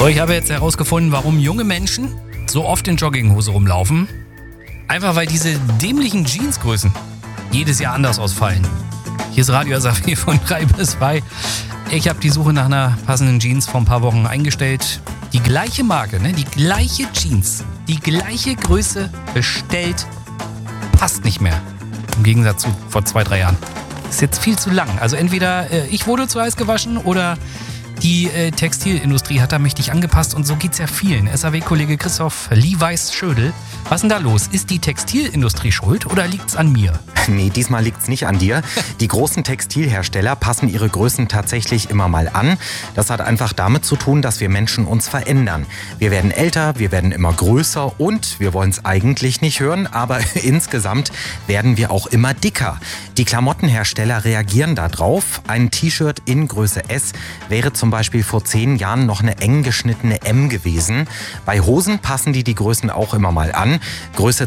So, ich habe jetzt herausgefunden, warum junge Menschen so oft in Jogginghose rumlaufen. Einfach weil diese dämlichen Jeansgrößen jedes Jahr anders ausfallen. Hier ist Radio SAW von 3 bis 2. Ich habe die Suche nach einer passenden Jeans vor ein paar Wochen eingestellt. Die gleiche Marke, ne? Die gleiche Jeans, die gleiche Größe bestellt, passt nicht mehr. Im Gegensatz zu vor 2-3 Jahren. Ist jetzt viel zu lang. Also entweder ich wurde zu heiß gewaschen oder die Textilindustrie hat da mächtig angepasst und so geht's ja vielen. SAW-Kollege Christoph Lieweiß-Schödel. Was ist denn da los? Ist die Textilindustrie schuld oder liegt's an mir? Nee, diesmal liegt's nicht an dir. Die großen Textilhersteller passen ihre Größen tatsächlich immer mal an. Das hat einfach damit zu tun, dass wir Menschen uns verändern. Wir werden älter, wir werden immer größer und wir wollen es eigentlich nicht hören, aber insgesamt werden wir auch immer dicker. Die Klamottenhersteller reagieren darauf. Ein T-Shirt in Größe S wäre zum Beispiel vor 10 Jahren noch eine eng geschnittene M gewesen. Bei Hosen passen die Größen auch immer mal an. Größe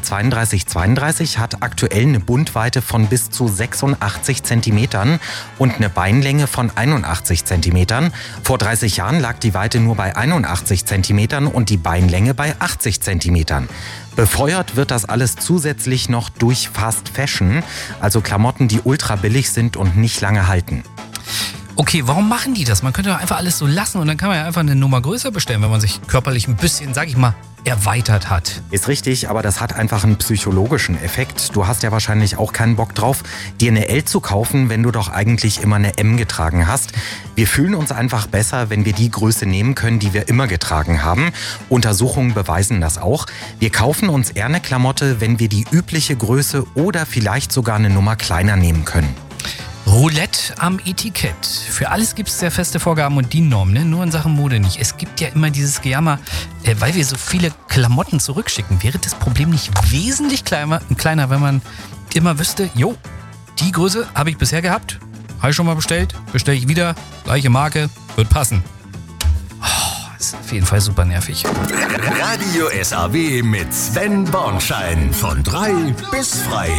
32 hat aktuell eine Bundweite von bis zu 86 cm und eine Beinlänge von 81 cm. Vor 30 Jahren lag die Weite nur bei 81 cm und die Beinlänge bei 80 cm. Befeuert wird das alles zusätzlich noch durch Fast Fashion, also Klamotten, die ultra billig sind und nicht lange halten. Okay, warum machen die das? Man könnte doch einfach alles so lassen und dann kann man ja einfach eine Nummer größer bestellen, wenn man sich körperlich ein bisschen, sag ich mal, erweitert hat. Ist richtig, aber das hat einfach einen psychologischen Effekt. Du hast ja wahrscheinlich auch keinen Bock drauf, dir eine L zu kaufen, wenn du doch eigentlich immer eine M getragen hast. Wir fühlen uns einfach besser, wenn wir die Größe nehmen können, die wir immer getragen haben. Untersuchungen beweisen das auch. Wir kaufen uns eher eine Klamotte, wenn wir die übliche Größe oder vielleicht sogar eine Nummer kleiner nehmen können. Roulette am Etikett. Für alles gibt es sehr feste Vorgaben und DIN-Normen, ne? Nur in Sachen Mode nicht. Es gibt ja immer dieses Gejammer, weil wir so viele Klamotten zurückschicken. Wäre das Problem nicht wesentlich kleiner, wenn man immer wüsste, jo, die Größe habe ich bisher gehabt, habe ich schon mal bestellt, bestelle ich wieder, gleiche Marke, wird passen. Oh, ist auf jeden Fall super nervig. Radio SAW mit Sven Bornschein von 3 bis 3.